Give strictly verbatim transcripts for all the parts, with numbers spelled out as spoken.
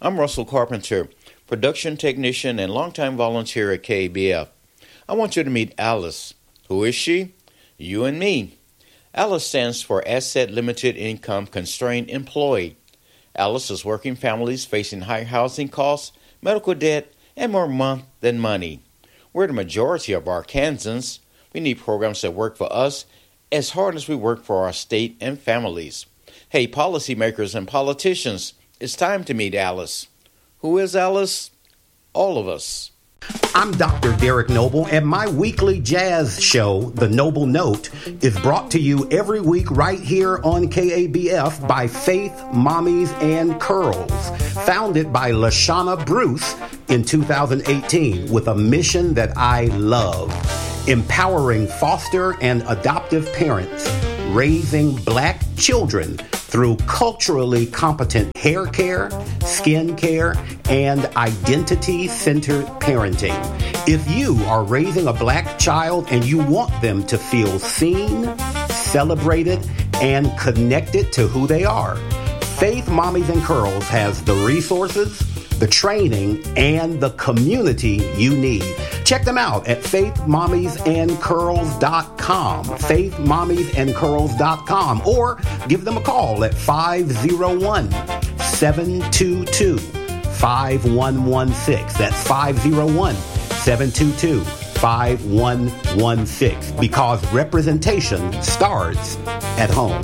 I'm Russell Carpenter, production technician and longtime volunteer at K A B F. I want you to meet Alice. Who is she? You and me. Alice stands for Asset Limited Income Constrained Employee. Alice is working families facing high housing costs, medical debt, and more month than money. We're the majority of Arkansans. We need programs that work for us as hard as we work for our state and families. Hey, policymakers and politicians, it's time to meet Alice. Who is Alice? All of us. I'm Doctor Derek Noble, and my weekly jazz show, The Noble Note, is brought to you every week right here on K A B F by Faith Mommies and Curls, founded by Lashana Bruce in two thousand eighteen with a mission that I love: empowering foster and adoptive parents, raising black children through culturally competent hair care, skin care, and identity-centered parenting. If you are raising a black child and you want them to feel seen, celebrated, and connected to who they are, Faith Mommies and Curls has the resources, the training, and the community you need. Check them out at faith mommies and curls dot com, faith mommies and curls dot com, or give them a call at five oh one, seven two two, five one one six. That's five oh one, seven two two, five one one six, because representation starts at home.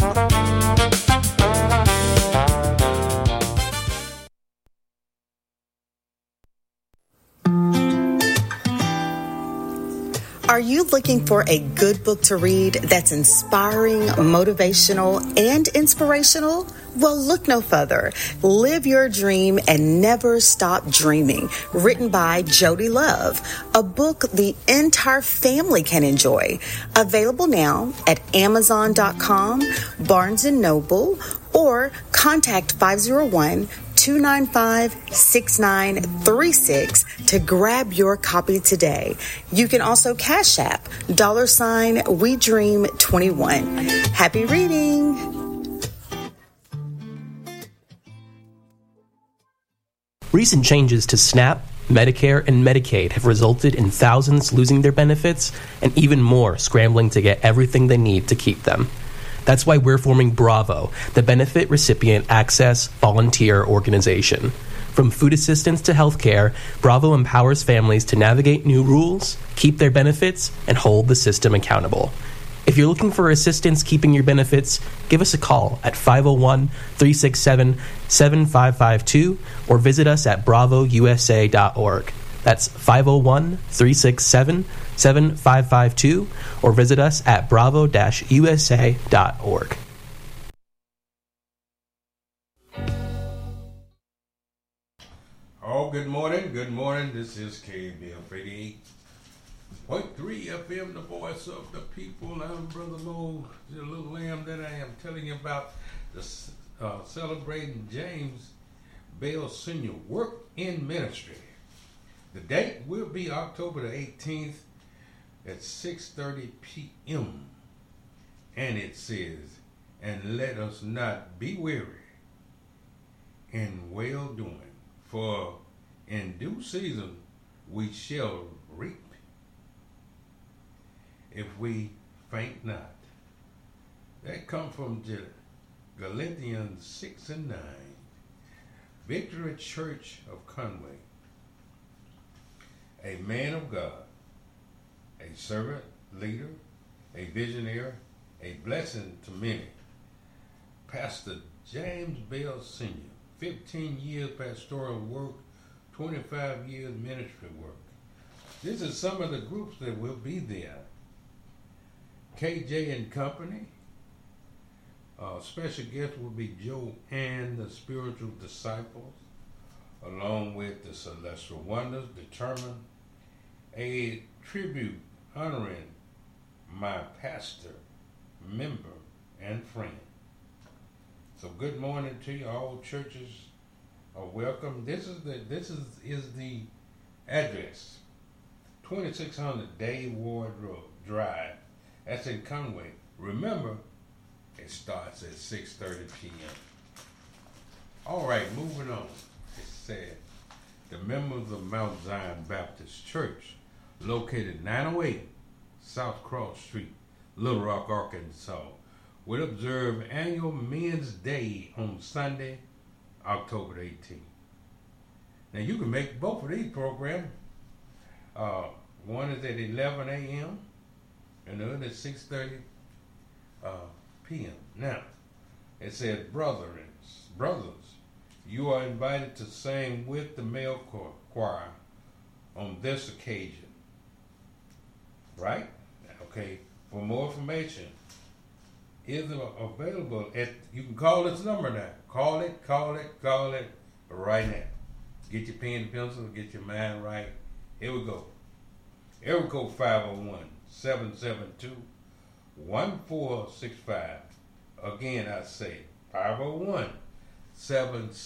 Are you looking for a good book to read that's inspiring, motivational, and inspirational? Well, look no further. Live Your Dream and Never Stop Dreaming, written by Jody Love, a book the entire family can enjoy. Available now at amazon dot com, Barnes and Noble, or contact five oh one, two nine five, six nine three six to grab your copy today. You can also Cash App, dollar sign We Dream twenty-one. Happy reading! Recent changes to SNAP, Medicare, and Medicaid have resulted in thousands losing their benefits and even more scrambling to get everything they need to keep them. That's why we're forming Bravo, the Benefit Recipient Access Volunteer Organization. From food assistance to healthcare, Bravo empowers families to navigate new rules, keep their benefits, and hold the system accountable. If you're looking for assistance keeping your benefits, give us a call at five oh one, three six seven, seven five five two or visit us at bravo u s a dot org. That's five oh one, three six seven, seven five five two or visit us at bravo dash u s a dot org. Oh, good morning, good morning. This is K A B F eighty-eight point three F M, the voice of the people. I'm Brother Mo, the little lamb that I am telling you about, the, uh, celebrating James Bell Senior Work in Ministry. The date will be October the eighteenth at six thirty p.m. And it says, "And let us not be weary in well doing, for in due season we shall reap if we faint not." That comes from Galatians six and nine. Victory Church of Conway. A man of God, a servant, leader, a visionary, a blessing to many. Pastor James Bell Senior, fifteen years pastoral work, twenty-five years ministry work. This is some of the groups that will be there. K J and Company. Uh, special guest will be Joanne, the Spiritual Disciples, along with the Celestial Wonders, determined a tribute honoring my pastor, member, and friend. So good morning to you. All churches are welcome. This is the this is is the address. twenty-six hundred Day Ward Road Drive. That's in Conway. Remember, it starts at six thirty p.m. All right, moving on. It says, members of Mount Zion Baptist Church, located nine oh eight South Cross Street, Little Rock, Arkansas, will observe annual Men's Day on Sunday, October eighteenth. Now you can make both of these programs. Uh, one is at eleven a.m. and the other at six thirty uh, p.m. Now, it says, brothers, brothers, you are invited to sing with the male choir on this occasion. Right? Okay. For more information, is available at, you can call this number now. Call it, call it, call it right now. Get your pen and pencil, get your mind right. Here we go. Area code five oh one, seven seven two, one four six five. Again, I say five oh one, seven seven two